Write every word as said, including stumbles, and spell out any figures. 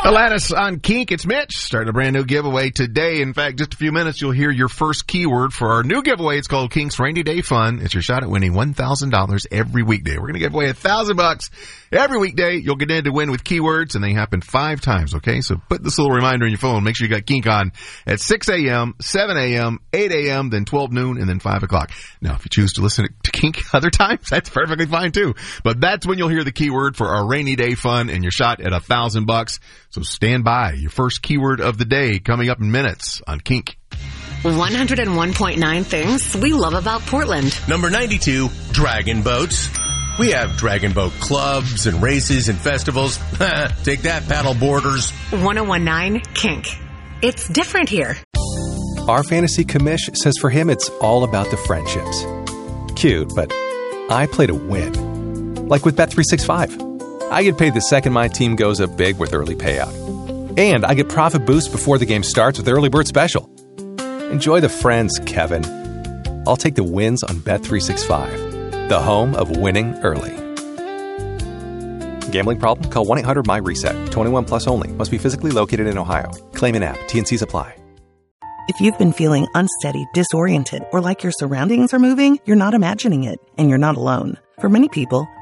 Alanis on Kink. It's Mitch. Starting a brand new giveaway today. In fact, just a few minutes, you'll hear your first keyword for our new giveaway. It's called Kink's Rainy Day Fun. It's your shot at winning one thousand dollars every weekday. We're going to give away one thousand bucks every weekday. You'll get in to win with keywords, and they happen five times, okay? So put this little reminder in your phone. Make sure you got Kink on at six a.m., seven a.m., eight a.m., then twelve noon, and then five o'clock. Now, if you choose to listen to Kink other times, that's perfectly fine, too. But that's when you'll hear the keyword for our Rainy Day Fun and your shot at one thousand bucks. So stand by. Your first keyword of the day coming up in minutes on Kink. one oh one point nine things we love about Portland. Number ninety-two, Dragon Boats. We have Dragon Boat clubs and races and festivals. Take that, paddle boarders. ten nineteen Kink. It's different here. Our fantasy commish says for him it's all about the friendships. Cute, but I play to win. Like with Bet three sixty-five. I get paid the second my team goes up big with early payout. And I get profit boost before the game starts with Early Bird Special. Enjoy the friends, Kevin. I'll take the wins on Bet three sixty-five, the home of winning early. Gambling problem? Call one eight hundred my reset. twenty-one plus only. Must be physically located in Ohio. Claim an app. T and C's apply. If you've been feeling unsteady, disoriented, or like your surroundings are moving, you're not imagining it, and you're not alone. For many people,